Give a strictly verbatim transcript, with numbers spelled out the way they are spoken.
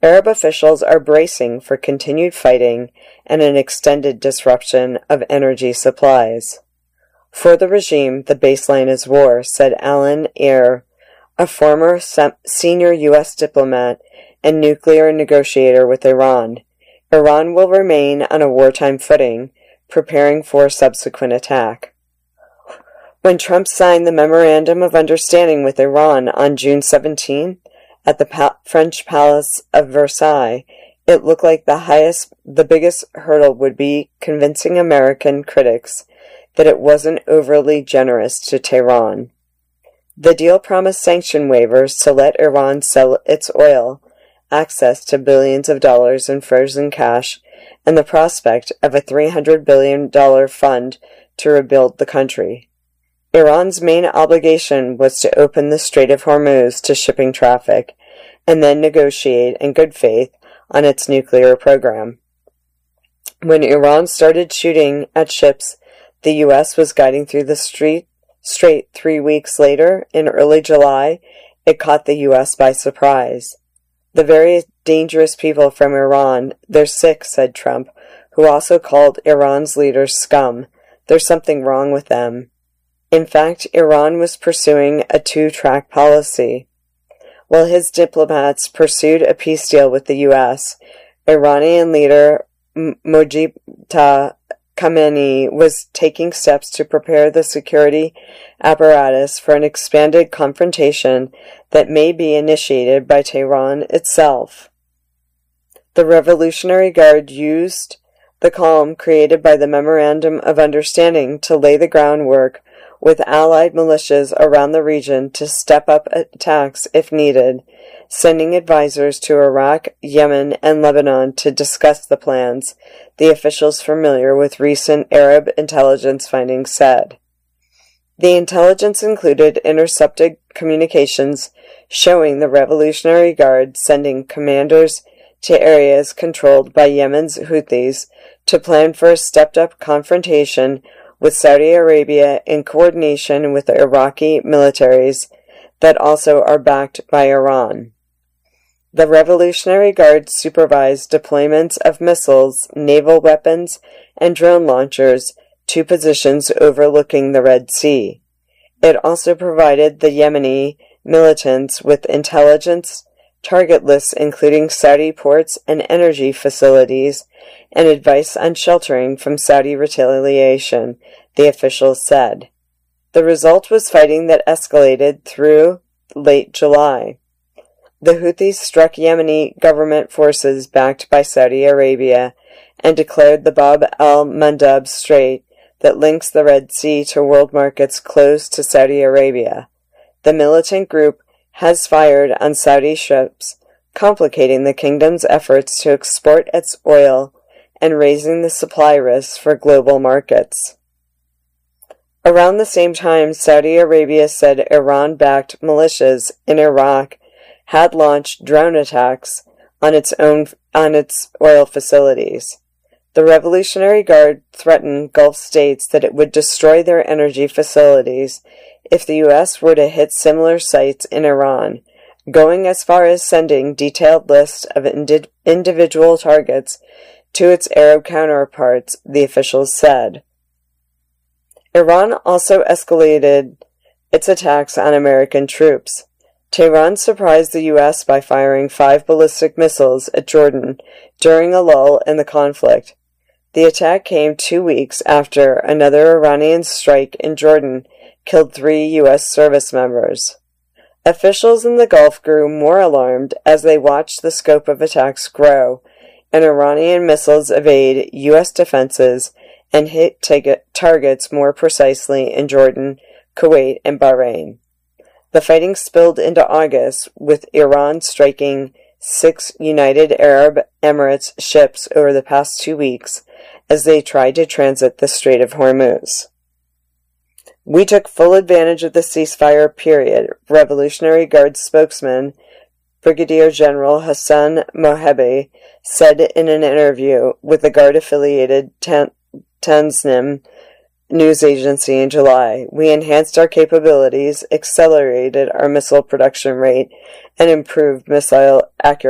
Arab officials are bracing for continued fighting and an extended disruption of energy supplies. For the regime, the baseline is war, said Alan Eyre, a former senior U S diplomat and nuclear negotiator with Iran. Iran will remain on a wartime footing, preparing for subsequent attack. When Trump signed the Memorandum of Understanding with Iran on June seventeenth at the pa- French Palace of Versailles, it looked like the highest, the biggest hurdle would be convincing American critics that it wasn't overly generous to Tehran. The deal promised sanction waivers to let Iran sell its oil, access to billions of dollars in frozen cash, and the prospect of a three hundred billion dollars fund to rebuild the country. Iran's main obligation was to open the Strait of Hormuz to shipping traffic, and then negotiate in good faith on its nuclear program. When Iran started shooting at ships the U S was guiding through the street, strait three weeks later, in early July, it caught the U S by surprise. The very dangerous people from Iran, they're sick, said Trump, who also called Iran's leaders scum. There's something wrong with them. In fact, Iran was pursuing a two-track policy. While his diplomats pursued a peace deal with the U S, Iranian leader Mojtaba Khamenei was taking steps to prepare the security apparatus for an expanded confrontation that may be initiated by Tehran itself. The Revolutionary Guard used the calm created by the Memorandum of Understanding to lay the groundwork with allied militias around the region to step up attacks if needed, sending advisors to Iraq, Yemen, and Lebanon to discuss the plans, the officials familiar with recent Arab intelligence findings said. The intelligence included intercepted communications showing the Revolutionary Guard sending commanders to areas controlled by Yemen's Houthis to plan for a stepped-up confrontation with Saudi Arabia in coordination with the Iraqi militaries that also are backed by Iran. The Revolutionary Guard supervised deployments of missiles, naval weapons, and drone launchers to positions overlooking the Red Sea. It also provided the Yemeni militants with intelligence, target lists including Saudi ports and energy facilities, and advice on sheltering from Saudi retaliation, the officials said. The result was fighting that escalated through late July. The Houthis struck Yemeni government forces backed by Saudi Arabia and declared the Bab al-Mandab Strait that links the Red Sea to world markets closed to Saudi Arabia. The militant group has fired on Saudi ships, complicating the kingdom's efforts to export its oil and raising the supply risks for global markets. Around the same time, Saudi Arabia said Iran-backed militias in Iraq had launched drone attacks on its own on its oil facilities. The Revolutionary Guard threatened Gulf states that it would destroy their energy facilities if the U S were to hit similar sites in Iran, going as far as sending detailed lists of indi- individual targets to its Arab counterparts, the officials said. Iran also escalated its attacks on American troops. Tehran surprised the U S by firing five ballistic missiles at Jordan during a lull in the conflict. The attack came two weeks after another Iranian strike in Jordan killed three U S service members. Officials in the Gulf grew more alarmed as they watched the scope of attacks grow, and Iranian missiles evade U S defenses and hit targets more precisely in Jordan, Kuwait, and Bahrain. The fighting spilled into August, with Iran striking six United Arab Emirates ships over the past two weeks as they tried to transit the Strait of Hormuz. We took full advantage of the ceasefire period, Revolutionary Guard spokesman Brigadier General Hassan Mohabi said in an interview with the Guard-affiliated Tan- Tasnim news agency in July. We enhanced our capabilities, accelerated our missile production rate, and improved missile accuracy.